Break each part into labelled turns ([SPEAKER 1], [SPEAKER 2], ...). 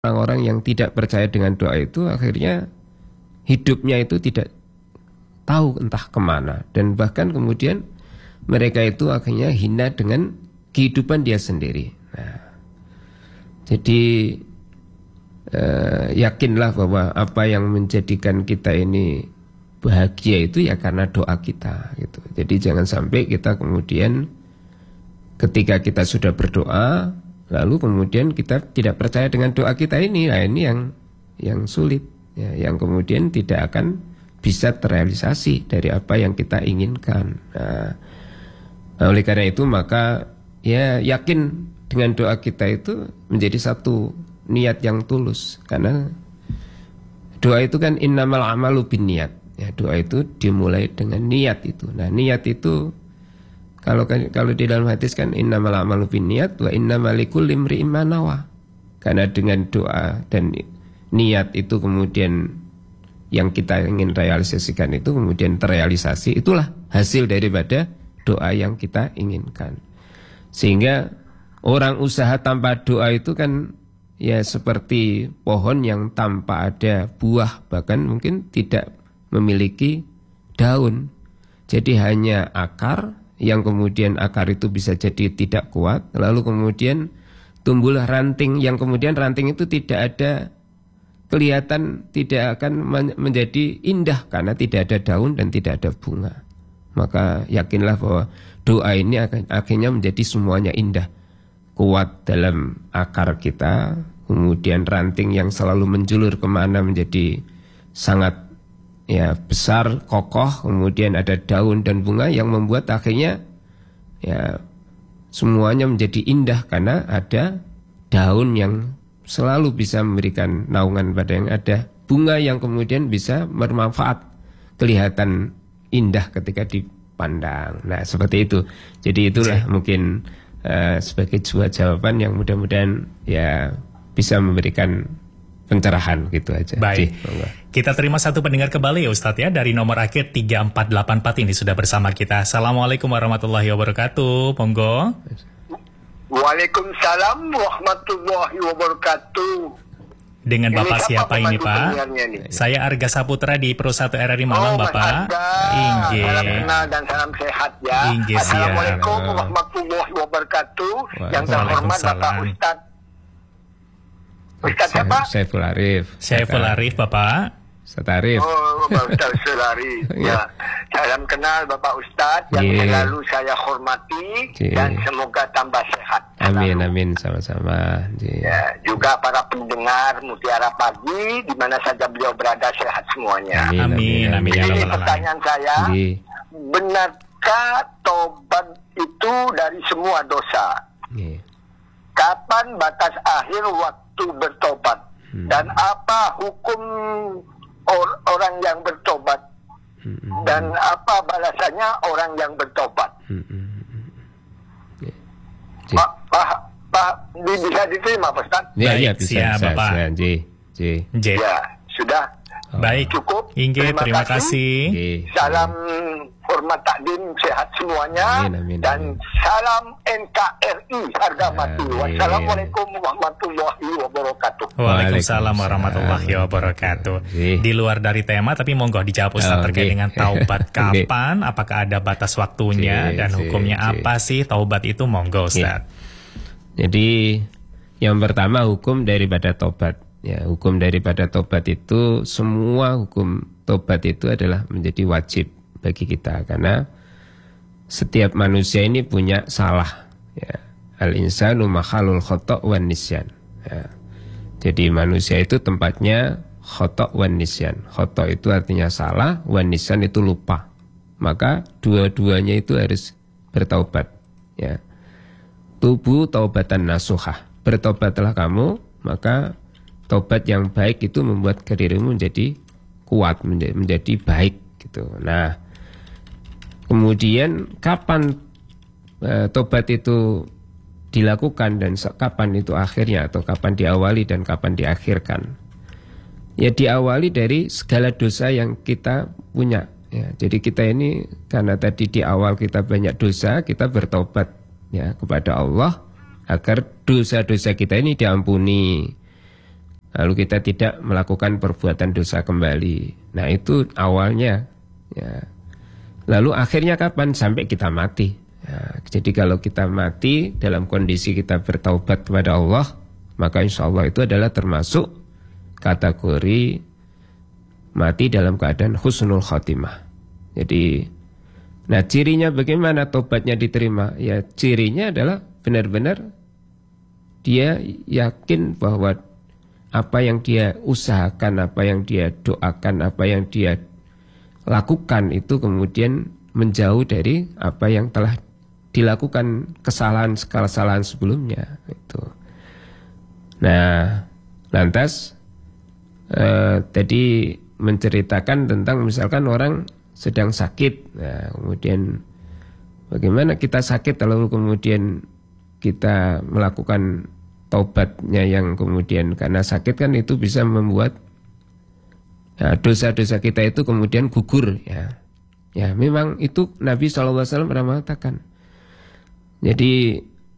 [SPEAKER 1] orang-orang yang tidak percaya dengan doa itu akhirnya hidupnya itu tidak tahu entah kemana, dan bahkan kemudian mereka itu akhirnya hina dengan kehidupan dia sendiri. Nah, jadi yakinlah bahwa apa yang menjadikan kita ini bahagia itu ya karena doa kita gitu. Jadi jangan sampai kita kemudian ketika kita sudah berdoa lalu kemudian kita tidak percaya dengan doa kita ini. Nah, ini yang sulit ya, yang kemudian tidak akan bisa terrealisasi dari apa yang kita inginkan. Nah, oleh karena itu maka ya yakin dengan doa kita itu menjadi satu niat yang tulus, karena doa itu kan innamal amalu binniyat. Ya, doa itu dimulai dengan niat itu. Nah, niat itu kalau di dalam hadis kan innamal amalu binniyat wa innamal likulli imri'in ma nawa. Karena dengan doa dan niat itu kemudian yang kita ingin realisasikan itu kemudian terrealisasi, itulah hasil daripada doa yang kita inginkan. Sehingga orang usaha tanpa doa itu kan ya seperti pohon yang tanpa ada buah, bahkan mungkin tidak memiliki daun. Jadi hanya akar, yang kemudian akar itu bisa jadi tidak kuat, lalu kemudian tumbuhlah ranting, yang kemudian ranting itu tidak ada kelihatan, tidak akan menjadi indah karena tidak ada daun dan tidak ada bunga. Maka yakinlah bahwa doa ini akhirnya menjadi semuanya indah, kuat dalam akar kita, kemudian ranting yang selalu menjulur kemana menjadi sangat ya besar, kokoh, kemudian ada daun dan bunga yang membuat akhirnya ya semuanya menjadi indah karena ada daun yang selalu bisa memberikan naungan pada yang ada, bunga yang kemudian bisa bermanfaat, kelihatan indah ketika dipandang. Nah, seperti itu. Jadi itulah mungkin sebagai sebuah jawaban yang mudah-mudahan ya bisa memberikan pencerahan gitu aja.
[SPEAKER 2] Baik. Kita terima satu pendengar kembali ya Ustadz ya, dari nomor akhir 3484 ini sudah bersama kita. Assalamualaikum warahmatullahi wabarakatuh. Monggo.
[SPEAKER 3] Waalaikumsalam warahmatullahi wabarakatuh.
[SPEAKER 2] Dengan Bapak siapa ini Pak? Saya Arga Saputra di Pro 1 RRI Malang, Bapak.
[SPEAKER 3] Inggih. Salam kenal dan salam sehat ya.
[SPEAKER 2] Inggih,
[SPEAKER 3] Assalamualaikum warahmatullahi wabarakatuh. Yang terhormat Bapak Ustadz. Ustadz siapa?
[SPEAKER 1] Saiful Arif.
[SPEAKER 2] Saiful Arif, Bapak.
[SPEAKER 1] Ustadz Arif.
[SPEAKER 3] Oh, Bapak Ustadz Saiful Arif. Ya. Salam kenal Bapak Ustadz yang selalu saya hormati dan semoga tambah sehat.
[SPEAKER 1] Amin, amin, sama-sama.
[SPEAKER 3] Ya, juga para pendengar Mutiara Pagi di mana saja beliau berada sehat semuanya.
[SPEAKER 2] Amin, amin.
[SPEAKER 3] Jadi pertanyaan saya, benarkah tobat itu dari semua dosa? Kapan batas akhir waktu bertobat? Dan apa hukum orang yang bertobat? Dan apa balasannya orang yang bertobat? Pak, bisa diterima Pak Ustaz?
[SPEAKER 1] Ya, bisa,
[SPEAKER 2] Bapak.
[SPEAKER 3] Ya, sudah.
[SPEAKER 2] Baik,
[SPEAKER 3] cukup.
[SPEAKER 2] Terima kasih.
[SPEAKER 3] Salam hormat takdim, sehat semuanya.
[SPEAKER 1] Amin.
[SPEAKER 3] Dan salam NKRI harga mati. Wassalamualaikum warahmatullahi wabarakatuh.
[SPEAKER 2] Waalaikumsalam warahmatullahi wabarakatuh. Di luar dari tema, tapi monggo dijawab Ustaz terkait dengan taubat. Kapan? Apakah ada batas waktunya? Dan hukumnya apa sih taubat itu? Monggo Ustaz.
[SPEAKER 1] Jadi yang pertama hukum daripada taubat. Ya, hukum daripada tobat itu, semua hukum tobat itu adalah menjadi wajib bagi kita, karena setiap manusia ini punya salah. Ya. Al-insanu makhalul khotok wan nisyan. Ya. Jadi manusia itu tempatnya khotok wan nisyan. Khotok itu artinya salah, wan nisyan itu lupa. Maka dua-duanya itu harus bertaubat. Ya. Tubu taubatan nasuhah. Bertobatlah kamu, maka taubat yang baik itu membuat dirimu menjadi kuat, menjadi baik gitu. Nah, kemudian kapan taubat itu dilakukan dan kapan itu akhirnya, atau kapan diawali dan kapan diakhirkan? Ya, diawali dari segala dosa yang kita punya. Ya, jadi kita ini karena tadi di awal kita banyak dosa, kita bertaubat ya kepada Allah agar dosa-dosa kita ini diampuni. lalu kita tidak melakukan perbuatan dosa kembali. Nah, itu awalnya ya. Lalu akhirnya kapan? Sampai kita mati ya. Jadi kalau kita mati dalam kondisi kita bertaubat kepada Allah, maka insya Allah itu adalah termasuk kategori mati dalam keadaan husnul khotimah. Jadi, nah cirinya bagaimana tobatnya diterima? Ya cirinya adalah benar-benar dia yakin bahwa apa yang dia usahakan, apa yang dia doakan, apa yang dia lakukan itu kemudian menjauh dari apa yang telah dilakukan kesalahan sebelumnya itu. Nah, lantas tadi menceritakan tentang misalkan orang sedang sakit, nah, kemudian bagaimana kita sakit lalu kemudian kita melakukan taubatnya yang kemudian karena sakit kan itu bisa membuat ya, dosa-dosa kita itu kemudian gugur ya. Ya memang itu Nabi SAW pernah mengatakan. Jadi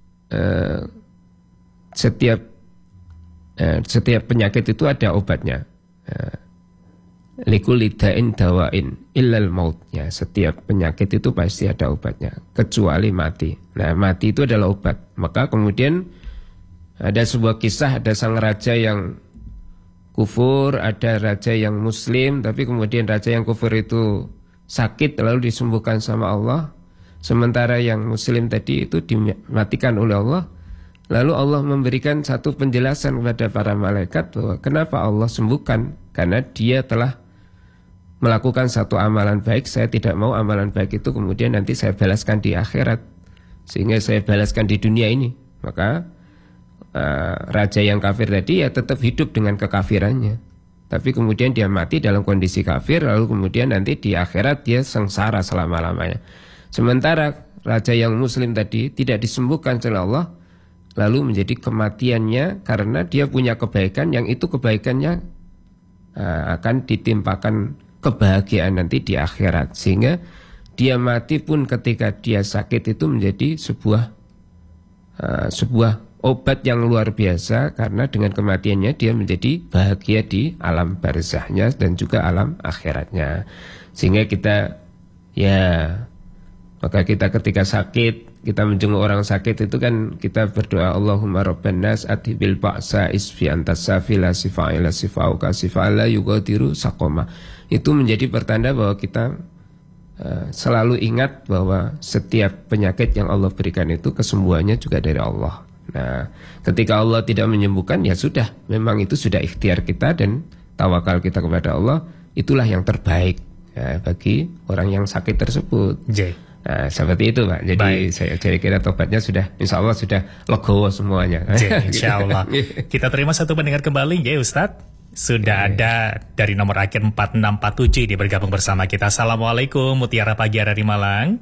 [SPEAKER 1] setiap penyakit itu ada obatnya. Likulli da'in dawain illal maut. Ya, setiap penyakit itu pasti ada obatnya kecuali mati. Nah, mati itu adalah obat. Maka kemudian ada sebuah kisah, ada sang raja yang kufur, ada raja yang muslim, tapi kemudian raja yang kufur itu sakit lalu disembuhkan sama Allah. Sementara yang muslim tadi itu dimatikan oleh Allah. Lalu Allah memberikan satu penjelasan kepada para malaikat bahwa kenapa Allah sembuhkan? Karena dia telah melakukan satu amalan baik. Saya tidak mau amalan baik itu kemudian nanti saya balaskan di akhirat, sehingga saya balaskan di dunia ini. Maka raja yang kafir tadi ya tetap hidup dengan kekafirannya, tapi kemudian dia mati dalam kondisi kafir, lalu kemudian nanti di akhirat dia sengsara selama-lamanya. Sementara raja yang muslim tadi tidak disembuhkan oleh Allah, lalu menjadi kematiannya karena dia punya kebaikan yang itu kebaikannya akan ditimpakan kebahagiaan nanti di akhirat, sehingga dia mati pun ketika dia sakit itu menjadi sebuah obat yang luar biasa, karena dengan kematiannya dia menjadi bahagia di alam barzahnya dan juga alam akhiratnya. Sehingga kita maka kita ketika sakit, kita menjenguk orang sakit itu kan kita berdoa Allahumma rabban nas adhibil ba'sa isfi antas safila sifa'ila sifa'uka sifa'ala yugadiru saqoma. Itu menjadi pertanda bahwa kita selalu ingat bahwa setiap penyakit yang Allah berikan itu kesembuhannya juga dari Allah. Nah, ketika Allah tidak menyembuhkan, ya sudah, memang itu sudah ikhtiar kita dan tawakal kita kepada Allah, itulah yang terbaik ya, bagi orang yang sakit tersebut. Nah, seperti itu Pak. Jadi saya kira tobatnya sudah, insya Allah sudah legowo semuanya.
[SPEAKER 2] Insya Allah. Kita terima satu pendengar kembali ya Ustadz. Sudah ada dari nomor akhir 4647 dia bergabung bersama kita. Assalamualaikum, Mutiara Pagi dari Malang.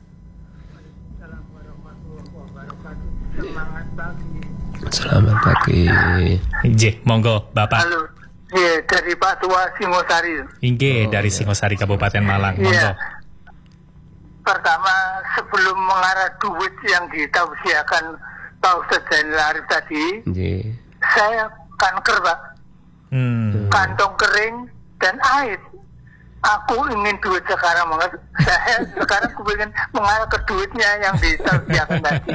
[SPEAKER 1] Selamat pagi.
[SPEAKER 2] Monggo Bapak.
[SPEAKER 3] Halo. Iya, dari Pak Tua Singosari.
[SPEAKER 2] Dari Singosari Kabupaten Malang. Monggo.
[SPEAKER 3] Pertama, sebelum mengarah duit yang ditausiahkan Pak Ustadz Zainal Arif tadi, saya kanker Pak. Kantong kering dan air. Aku ingin duit sekarang banget. Saya sekarang ingin mengarah ke duitnya yang ditausiahkan tadi.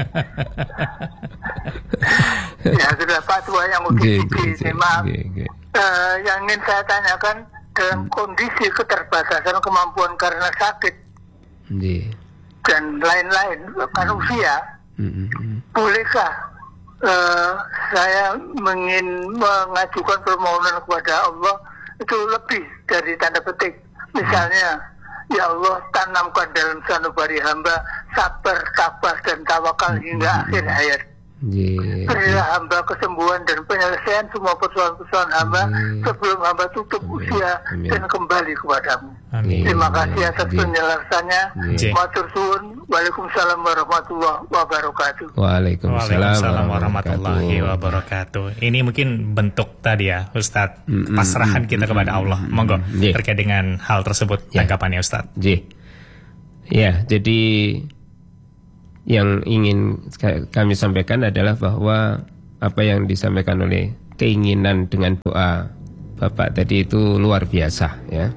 [SPEAKER 3] Ya sudah Pak Tua yang udah maaf. Yang ingin saya tanyakan, dalam kondisi keterbatasan kemampuan karena sakit dan lain-lain karena usia, bolehkah saya ingin mengajukan permohonan kepada Allah itu lebih dari tanda petik, misalnya ya Allah tanamkan dalam sanubari hamba sabar, tabah dan tawakal hingga akhir hayat. Berilah hamba kesembuhan dan penyelesaian semua persoalan-persoalan hamba sebelum hamba tutup usia dan kembali kepadamu. Terima kasih atas penjelasannya. Matur suwun. Waalaikumsalam warahmatullahi wabarakatuh.
[SPEAKER 2] Waalaikumsalam warahmatullahi wabarakatuh. Ini mungkin bentuk tadi ya Ustadz, pasrahan kita kepada Allah. Monggo terkait dengan hal tersebut tanggapannya Ustadz.
[SPEAKER 1] Ya, jadi yang ingin kami sampaikan adalah bahwa apa yang disampaikan oleh keinginan dengan doa Bapak tadi itu luar biasa ya.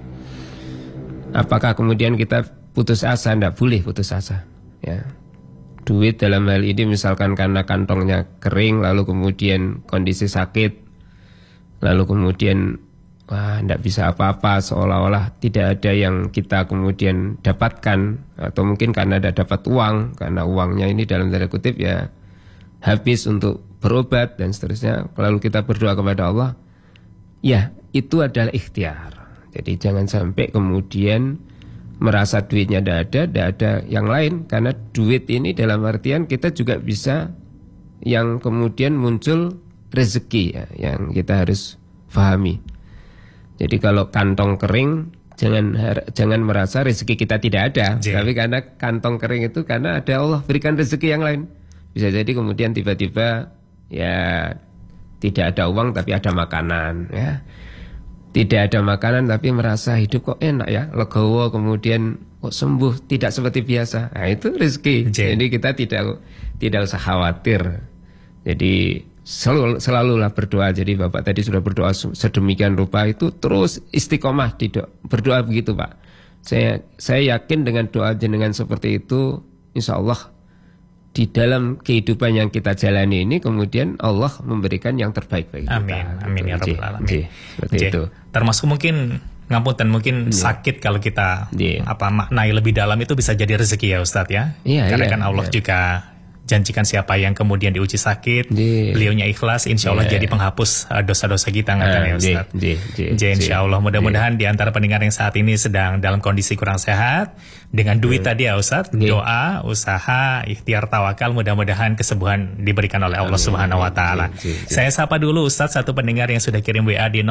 [SPEAKER 1] Apakah kemudian kita putus asa? Tidak boleh putus asa ya. Duit dalam hal ini misalkan karena kantongnya kering, lalu kemudian kondisi sakit, lalu kemudian tidak bisa apa-apa, seolah-olah tidak ada yang kita kemudian dapatkan, atau mungkin karena tidak dapat uang, karena uangnya ini dalam tanda kutip ya habis untuk berobat dan seterusnya, lalu kita berdoa kepada Allah, ya itu adalah ikhtiar. Jadi jangan sampai kemudian merasa duitnya tidak ada yang lain, karena duit ini dalam artian kita juga bisa yang kemudian muncul rezeki ya, yang kita harus pahami. Jadi kalau kantong kering jangan merasa rezeki kita tidak ada, tapi karena kantong kering itu karena ada Allah berikan rezeki yang lain. Bisa jadi kemudian tiba-tiba ya tidak ada uang tapi ada makanan ya. Tidak ada makanan tapi merasa hidup kok enak ya, legowo, kemudian kok sembuh, tidak seperti biasa. Nah itu rezeki. Jadi kita tidak usah khawatir. Jadi selalulah berdoa. Jadi Bapak tadi sudah berdoa sedemikian rupa, itu terus istiqomah berdoa begitu Pak. Saya yakin dengan doa jenengan seperti itu, insya Allah di dalam kehidupan yang kita jalani ini kemudian Allah memberikan yang terbaik bagi kita.
[SPEAKER 2] Amin ya rabbal alamin.
[SPEAKER 1] Itu.
[SPEAKER 2] Termasuk mungkin ngapunten, mungkin sakit kalau kita maknai lebih dalam itu bisa jadi rezeki ya Ustadz ya. Karena kan Allah juga janjikan siapa yang kemudian diuji sakit, beliaunya ikhlas, insya Allah jadi penghapus dosa-dosa kita, ya Ustaz. Insya Allah mudah-mudahan di antara pendengar yang saat ini sedang dalam kondisi kurang sehat, dengan duit tadi ya Ustaz, doa, usaha, ikhtiar, tawakal, mudah-mudahan kesembuhan diberikan oleh Allah Subhanahu Wa Taala. Saya sapa dulu Ustaz satu pendengar yang sudah kirim WA di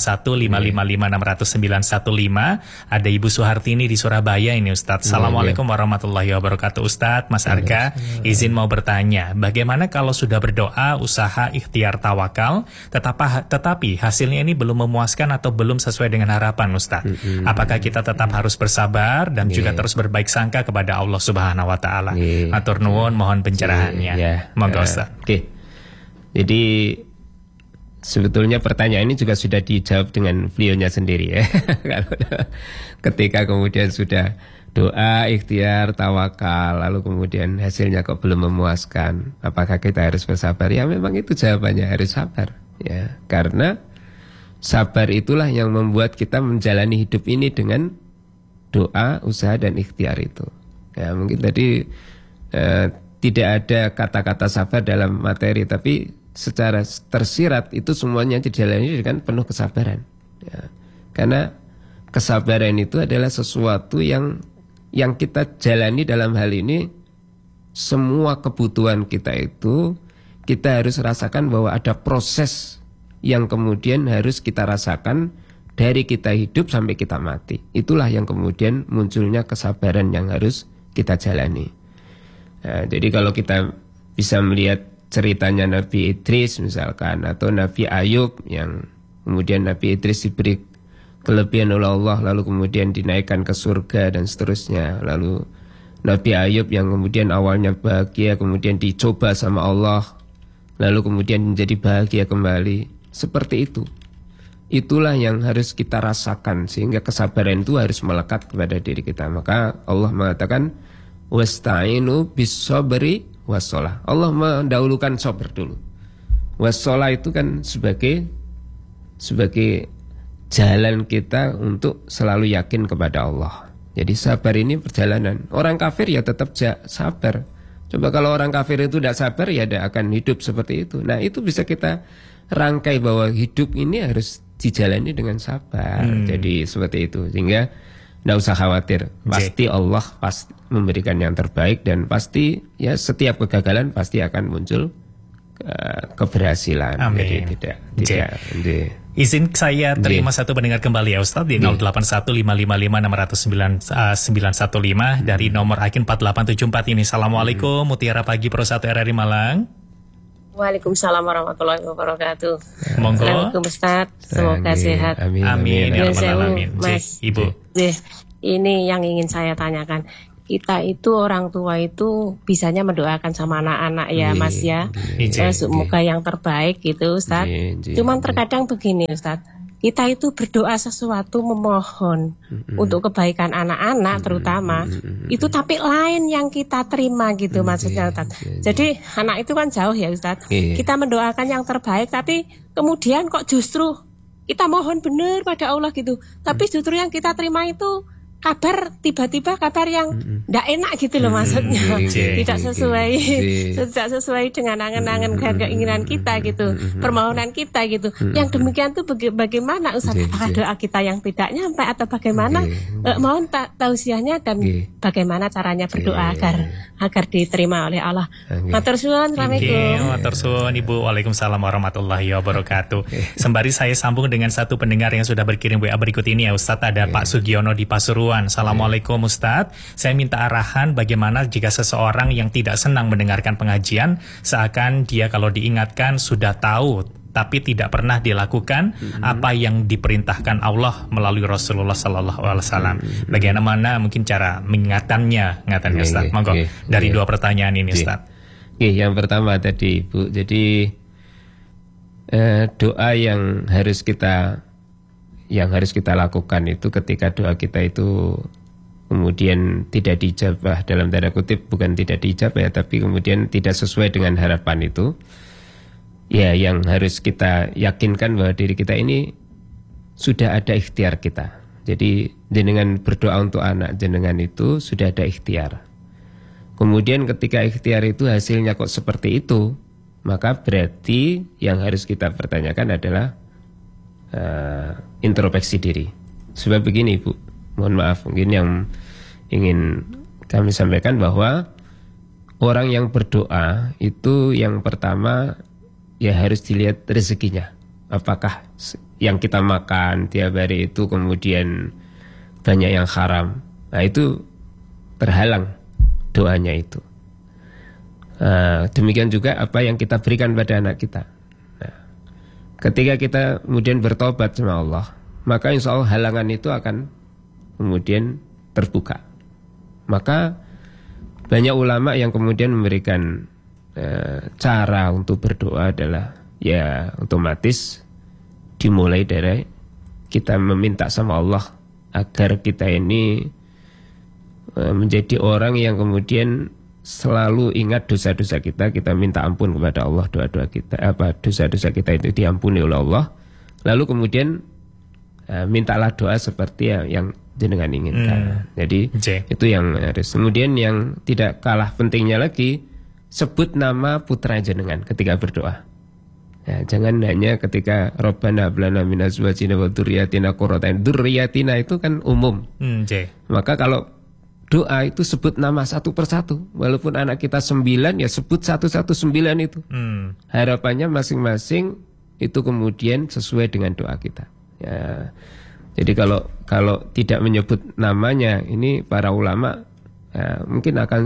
[SPEAKER 2] 081555600915. Ada Ibu Suhartini di Surabaya ini Ustaz. Assalamualaikum warahmatullahi wabarakatuh Ustaz. Mas Arga, izin mau bertanya, bagaimana kalau sudah berdoa, usaha, ikhtiar, tawakal, tetapi hasilnya ini belum memuaskan atau belum sesuai dengan harapan Ustaz? Apakah kita tetap harus bersabar dan juga terus berbaik sangka kepada Allah Subhanahu Wa Taala? Matur nuwun, mohon pencerahannya. Monggo Ustaz.
[SPEAKER 1] Jadi sebetulnya pertanyaan ini juga sudah dijawab dengan beliaunya sendiri ya. Ketika kemudian sudah doa, ikhtiar, tawakal, lalu kemudian hasilnya kok belum memuaskan, apakah kita harus bersabar? Ya memang itu jawabannya, harus sabar ya. Karena sabar itulah yang membuat kita menjalani hidup ini dengan doa, usaha dan ikhtiar itu. Ya mungkin tadi tidak ada kata-kata sabar dalam materi, tapi secara tersirat itu semuanya dijalani dengan penuh kesabaran ya. Karena kesabaran itu adalah sesuatu yang kita jalani dalam hal ini. Semua kebutuhan kita itu kita harus rasakan bahwa ada proses yang kemudian harus kita rasakan dari kita hidup sampai kita mati. Itulah yang kemudian munculnya kesabaran yang harus kita jalani. Nah, jadi kalau kita bisa melihat ceritanya Nabi Idris misalkan, atau Nabi Ayub yang kemudian Nabi Idris diberi kelebihan oleh Allah, lalu kemudian dinaikkan ke surga dan seterusnya. Lalu Nabi Ayub yang kemudian awalnya bahagia, kemudian dicoba sama Allah, lalu kemudian menjadi bahagia kembali. Seperti itu. Itulah yang harus kita rasakan, sehingga kesabaran itu harus melekat kepada diri kita. Maka Allah mengatakan wasta'inu bis-sabri was-shalah. Allah mendahulukan sabar dulu. Was-shalah itu kan sebagai jalan kita untuk selalu yakin kepada Allah. Jadi sabar ini perjalanan. Orang kafir ya tetap sabar. Coba kalau orang kafir itu tidak sabar, ya tidak akan hidup seperti itu. Nah itu bisa kita rangkai bahwa hidup ini harus dijalani dengan sabar. Jadi seperti itu. Sehingga tidak usah khawatir. Pasti Allah pasti memberikan yang terbaik, dan pasti ya setiap kegagalan pasti akan muncul keberhasilan.
[SPEAKER 2] Amin.
[SPEAKER 1] Jadi tidak.
[SPEAKER 2] Izin saya terima satu pendengar kembali ya Ustaz di 081555600915 dari nomor akin 4874 ini. Assalamualaikum, Mutiara Pagi Pro 1 RRI Malang.
[SPEAKER 4] Waalaikumsalam warahmatullahi wabarakatuh.
[SPEAKER 2] Monggo.
[SPEAKER 4] Assalamualaikum Ustaz, semoga sehat.
[SPEAKER 2] Amin ya rabbal alamin.
[SPEAKER 4] Mas,
[SPEAKER 2] Ibu.
[SPEAKER 4] Ini yang ingin saya tanyakan. kita itu orang tua itu bisanya mendoakan sama anak-anak ya Mas ya. Semoga yang terbaik gitu Ustaz. Cuman terkadang begini Ustaz, kita itu berdoa sesuatu memohon untuk kebaikan anak-anak terutama itu tapi lain yang kita terima gitu maksudnya Ustaz. Jadi anak itu kan jauh ya Ustaz. Kita mendoakan yang terbaik tapi kemudian kok justru kita mohon benar pada Allah gitu. Tapi justru yang kita terima itu kabar tiba-tiba kabar yang tidak enak gitu loh maksudnya, tidak sesuai dengan angan-angan dan keinginan kita gitu, permohonan kita gitu. Yang demikian tuh bagaimana Ustaz? Apakah doa kita yang tidak nyampe atau bagaimana? Mohon tausiahnya dan bagaimana caranya berdoa agar diterima oleh Allah. Matur suwun. Assalamualaikum.
[SPEAKER 2] Matur suwun Ibu. Waalaikumsalam warahmatullahi wabarakatuh. Sembari saya sambung dengan satu pendengar yang sudah berkirim WA berikut ini ya Ustaz, ada Pak Sugiono di Pasuruan. Assalamualaikum Ustadz, saya minta arahan bagaimana jika seseorang yang tidak senang mendengarkan pengajian, seakan dia kalau diingatkan sudah tahu tapi tidak pernah dilakukan apa yang diperintahkan Allah melalui Rasulullah SAW. Bagaimana mungkin cara mengingatannya Ustadz? Monggo dari dua pertanyaan ini Ustadz.
[SPEAKER 1] Yang pertama tadi Bu, jadi doa yang harus kita lakukan itu ketika doa kita itu kemudian tidak dijabah, dalam tanda kutip bukan tidak dijabah ya, tapi kemudian tidak sesuai dengan harapan itu, ya yang harus kita yakinkan bahwa diri kita ini sudah ada ikhtiar kita. Jadi jenengan berdoa untuk anak jenengan itu sudah ada ikhtiar. Kemudian ketika ikhtiar itu hasilnya kok seperti itu, maka berarti yang harus kita pertanyakan adalah introspeksi diri. Sebab begini Bu, mohon maaf mungkin yang ingin kami sampaikan bahwa orang yang berdoa itu yang pertama ya harus dilihat rezekinya. Apakah yang kita makan tiap hari itu kemudian banyak yang haram, nah itu terhalang doanya itu. Demikian juga apa yang kita berikan pada anak kita. Ketika kita kemudian bertobat sama Allah, maka insya Allah halangan itu akan kemudian terbuka. Maka banyak ulama yang kemudian memberikan cara untuk berdoa adalah ya otomatis dimulai dari kita meminta sama Allah agar kita ini menjadi orang yang kemudian selalu ingat dosa-dosa kita minta ampun kepada Allah, doa-doa kita, dosa-dosa kita itu diampuni oleh Allah. Lalu kemudian mintalah doa seperti yang jenengan inginkan. Jadi itu yang harus. Kemudian yang tidak kalah pentingnya lagi, sebut nama putra jenengan ketika berdoa. Ya, jangan hanya ketika Rabbana hab lana min azwajina wa dzurriyyatina qurrata a'yun. Dzurriyyatina itu kan umum. Maka kalau doa itu sebut nama satu persatu. Walaupun anak kita 9 ya sebut satu-satu 9 itu. Harapannya masing-masing itu kemudian sesuai dengan doa kita. Ya. Jadi kalau tidak menyebut namanya, ini para ulama ya, mungkin akan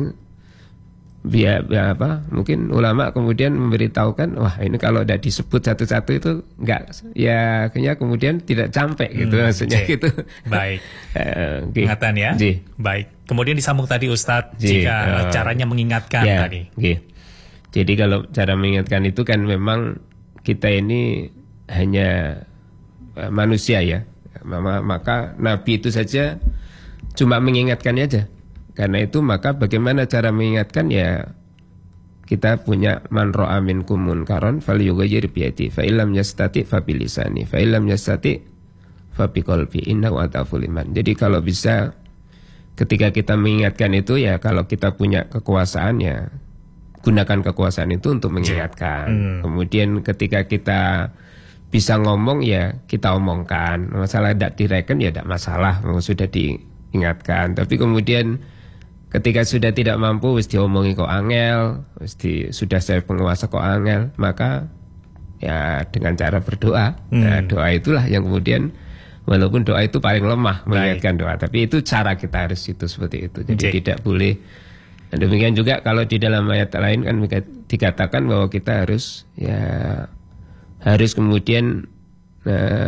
[SPEAKER 1] mungkin ulama kemudian memberitahukan, wah ini kalau tidak disebut satu-satu itu enggak, ya akhirnya kemudian tidak sampai gitu maksudnya gitu.
[SPEAKER 2] Baik. Ingatan ya. Baik. Kemudian disambung tadi Ustadz, jika caranya mengingatkan tadi.
[SPEAKER 1] Jadi kalau cara mengingatkan itu kan memang kita ini hanya manusia ya. Maka Nabi itu saja cuma mengingatkannya aja. Karena itu maka bagaimana cara mengingatkan ya, kita punya man ra'a minkum munkaran falyughayyir bi yadihi fa illam yastati fa bi lisani fa illam yastati fa bi qalbi innahu ataful iman. Jadi kalau bisa ketika kita mengingatkan itu ya, kalau kita punya kekuasaan ya gunakan kekuasaan itu untuk mengingatkan. Kemudian ketika kita bisa ngomong ya kita omongkan. Masalah tidak direken ya tidak masalah, sudah diingatkan. Tapi kemudian ketika sudah tidak mampu, wis diomongi kok angel, sudah saya penguasa kok angel, maka ya dengan cara berdoa. Nah, doa itulah yang kemudian, walaupun doa itu paling lemah mengingatkan doa, tapi itu cara kita harus itu seperti itu. Jadi tidak boleh. Dan demikian juga kalau di dalam ayat lain kan dikatakan bahwa kita harus kemudian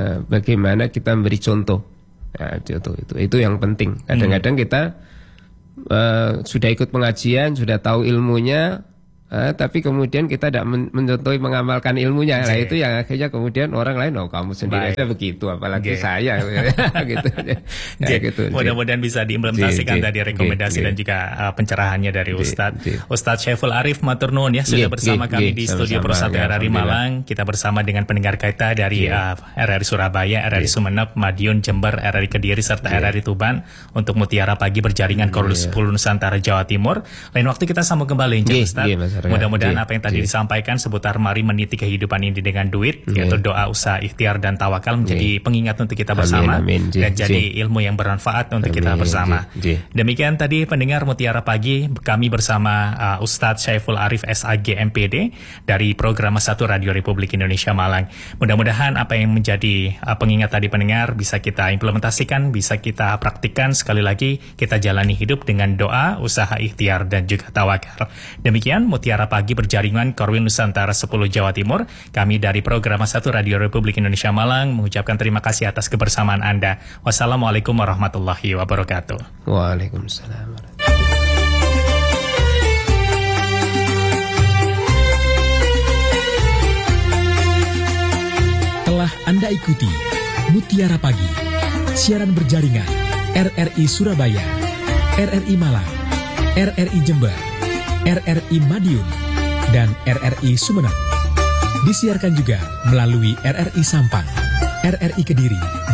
[SPEAKER 1] bagaimana kita memberi contoh. Nah, contoh itu yang penting. Kadang-kadang kita sudah ikut pengajian, sudah tahu ilmunya, tapi kemudian kita tidak mencontohi mengamalkan ilmunya. Nah itu yang akhirnya kemudian orang lain, oh kamu sendiri aja begitu, apalagi saya gitu.
[SPEAKER 2] Gitu. Mudah-mudahan bisa diimplementasikan dari rekomendasi dan juga pencerahannya dari Ustadz. Ustadz Syaiful Arif matur nuwun ya sudah bersama kami di studio Pro 1 RRI Malang. Kita bersama dengan pendengar kita dari RRI Surabaya, RRI Sumeneb, Madiun, Jember, RRI Kediri serta RRI Tuban untuk Mutiara Pagi berjaringan Korul 10 Nusantara Jawa Timur. Lain waktu kita sambung kembali Ustadz. Mudah-mudahan apa yang tadi disampaikan seputar mari meniti kehidupan ini dengan duit, yaitu doa, usaha, ikhtiar dan tawakal menjadi pengingat untuk kita bersama dan jadi ilmu yang bermanfaat untuk kita bersama. Demikian tadi pendengar Mutiara Pagi, kami bersama Ustadz Syaiful Arif SAG MPD dari Program 1 Radio Republik Indonesia Malang. Mudah-mudahan apa yang menjadi pengingat tadi pendengar bisa kita implementasikan, bisa kita praktikkan. Sekali lagi kita jalani hidup dengan doa, usaha, ikhtiar dan juga tawakal. Demikian Mutiara Pagi berjaringan Korwil Nusantara 10 Jawa Timur. Kami dari Program 1 Radio Republik Indonesia Malang mengucapkan terima kasih atas kebersamaan Anda. Wassalamualaikum warahmatullahi wabarakatuh.
[SPEAKER 1] Waalaikumsalam.
[SPEAKER 5] Telah Anda ikuti Mutiara Pagi, siaran berjaringan RRI Surabaya, RRI Malang, RRI Jember, RRI Madiun, dan RRI Sumeneb. Disiarkan juga melalui RRI Sampang, RRI Kediri,